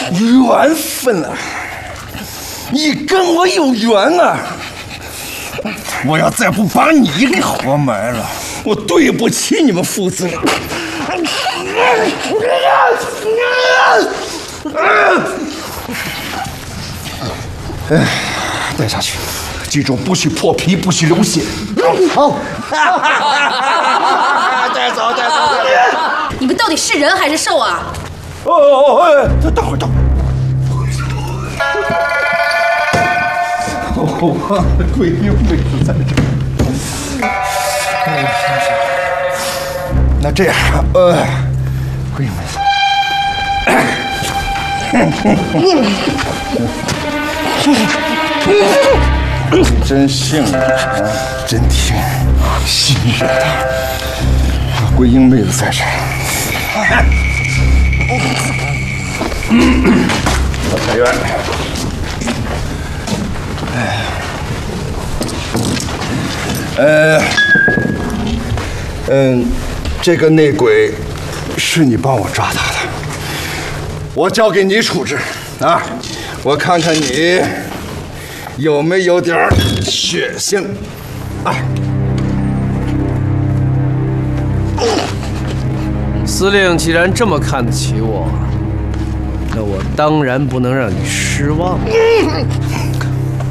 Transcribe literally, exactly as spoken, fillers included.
缘分啊！你跟我有缘啊！我要再不把你给活埋了，我对不起你们父子俩。哎，带下去，记住不许破皮，不许流血。好，带走，带走，带走。 你们到底是人还是兽啊？ 哦哦哦！哎，等会儿，等会儿。哦，桂英妹子在这儿。那这样，呃，桂英妹子。你真幸运啊，真听，信任他。桂英妹子在这儿。老太院，哎，呃，嗯，这个内鬼是你帮我抓他的，我交给你处置啊！我看看你有没有点血性啊！ 司令既然这么看得起我，那我当然不能让你失望。